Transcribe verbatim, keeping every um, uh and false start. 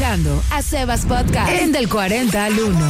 escuchando a Sebas Podcast en Del cuarenta al uno.